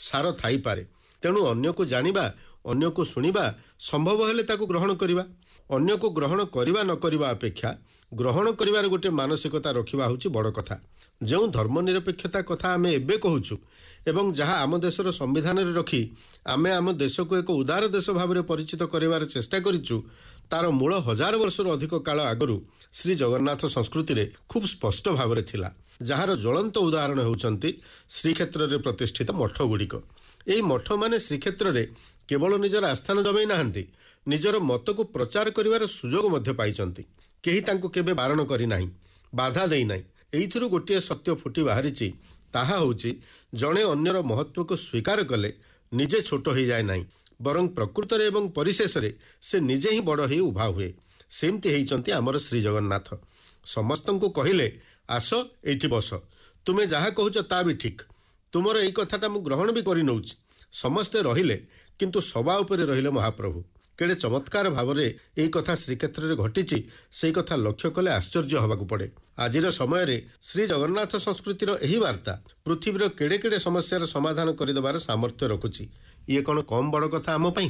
ସାର ଥାଇପାରେ। ତେଣୁ ଅନ୍ୟକୁ ଜାଣିବା, ଅନ୍ୟକୁ ଶୁଣିବା, ସମ୍ଭବ ହେଲେ ତାକୁ ଗ୍ରହଣ କରିବା। ଅନ୍ୟକୁ ଗ୍ରହଣ କରିବା ନ କରିବା ଅପେକ୍ଷା ଗ୍ରହଣ କରିବାର ଗୋଟିଏ ମାନସିକତା ରଖିବା ହେଉଛି ବଡ଼ କଥା। ଯେଉଁ ଧର୍ମନିରପେକ୍ଷତା କଥା ଆମେ ଏବେ କହୁଛୁ ଏବଂ ଯାହା ଆମ ଦେଶର ସମ୍ବିଧାନରେ ରଖି ଆମେ ଆମ ଦେଶକୁ ଏକ ଉଦାର ଦେଶ ଭାବରେ ପରିଚିତ କରାଇବାର ଚେଷ୍ଟା କରିଛୁ, ତାର ମୂଳ 1000 ବର୍ଷରୁ ଅଧିକ କାଳ ଆଗରୁ ଶ୍ରୀ ଜଗନ୍ନାଥ ସଂସ୍କୃତିରେ ଖୁବ୍ ସ୍ପଷ୍ଟ ଭାବରେ ଥିଲା, ଯାହାର ଜ୍ୱଳନ୍ତ ଉଦାହରଣ ହେଉଛନ୍ତି ଶ୍ରୀକ୍ଷେତ୍ରରେ ପ୍ରତିଷ୍ଠିତ ମଠଗୁଡ଼ିକ। ଏହି ମଠମାନେ ଶ୍ରୀକ୍ଷେତ୍ରରେ କେବଳ ନିଜର ଆସ୍ଥାନ ଜମେଇ ନାହାନ୍ତି, ନିଜର ମତକୁ ପ୍ରଚାର କରିବାର ସୁଯୋଗ ମଧ୍ୟ ପାଇଛନ୍ତି। କେହି ତାଙ୍କୁ କେବେ ବାରଣ କରିନାହିଁ, ବାଧା ଦେଇନାହିଁ। ଏଇଥିରୁ ଗୋଟିଏ ସତ୍ୟ ଫୁଟି ବାହାରିଛି, ତାହା ହେଉଛି ଜଣେ ଅନ୍ୟର ମହତ୍ତ୍ୱକୁ ସ୍ୱୀକାର କଲେ ନିଜେ ଛୋଟ ହୋଇଯାଏ ନାହିଁ, ବରଂ ପ୍ରକୃତରେ ଏବଂ ପରିଶେଷରେ ସେ ନିଜେ ହିଁ ବଡ଼ ହୋଇ ଉଭା ହୁଏ। ସେମିତି ହେଇଛନ୍ତି ଆମର ଶ୍ରୀ ଜଗନ୍ନାଥ। ସମସ୍ତଙ୍କୁ କହିଲେ, ଆସ ଏଇଠି ବସ, ତୁମେ ଯାହା କହୁଛ ତା ବି ଠିକ୍, ତୁମର ଏଇ କଥାଟା ମୁଁ ଗ୍ରହଣ ବି କରିନେଉଛି। ସମସ୍ତେ ରହିଲେ, କିନ୍ତୁ ସବା ଉପରେ ରହିଲେ ମହାପ୍ରଭୁ। କେଡ଼େ ଚମତ୍କାର ଭାବରେ ଏହି କଥା ଶ୍ରୀକ୍ଷେତ୍ରରେ ଘଟିଛି, ସେହି କଥା ଲକ୍ଷ୍ୟ କଲେ ଆଶ୍ଚର୍ଯ୍ୟ ହେବାକୁ ପଡ଼େ। ଆଜିର ସମୟରେ ଶ୍ରୀ ଜଗନ୍ନାଥ ସଂସ୍କୃତିର ଏହି ବାର୍ତ୍ତା ପୃଥିବୀର କେଡ଼େ କେଡ଼େ ସମସ୍ୟାର ସମାଧାନ କରିଦେବାର ସାମର୍ଥ୍ୟ ରଖୁଛି। ଇଏ କ'ଣ କମ୍ ବଡ଼ କଥା ଆମ ପାଇଁ?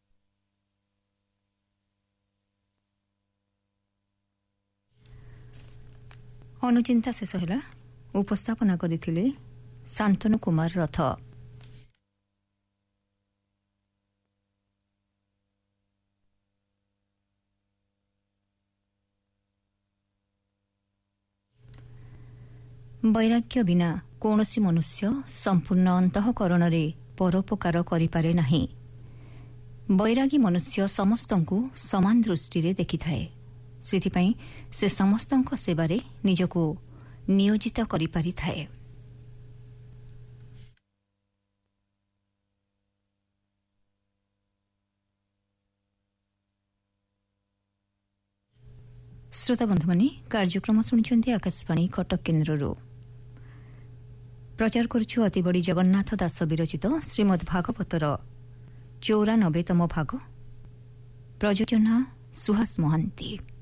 ଅନୁଚିନ୍ତା ଶେଷ ହେଲା। ଉପସ୍ଥାପନା କରିଥିଲେ ଶାନ୍ତନୁ କୁମାର ରଥ। ବୈରାଗ୍ୟ ବିନା କୌଣସି ମନୁଷ୍ୟ ସମ୍ପୂର୍ଣ୍ଣ ଅନ୍ତଃକରଣରେ ପରୋପକାର କରିପାରେ ନାହିଁ। ବୈରାଗୀ ମନୁଷ୍ୟ ସମସ୍ତଙ୍କୁ ସମାନ ଦୃଷ୍ଟିରେ ଦେଖିଥାଏ। ସେଥିପାଇଁ ସେ ସମସ୍ତଙ୍କ ସେବାରେ ନିଜକୁ ନିୟୋଜିତ କରିପାରିଥାଏ। ଶ୍ରୋତା ବନ୍ଧୁମାନେ, କାର୍ଯ୍ୟକ୍ରମ ଶୁଣିଛନ୍ତି ଆକାଶବାଣୀ କଟକ କେନ୍ଦ୍ରରୁ। ପ୍ରଚାର କରୁଛୁ ଅତିବଡ଼ି ଜଗନ୍ନାଥ ଦାସ ବିରଚିତ ଶ୍ରୀମଦ୍ ଭାଗବତର 94ତମ ଭାଗ। ପ୍ରଯୋଜନା ସୁହାସ ମହାନ୍ତି।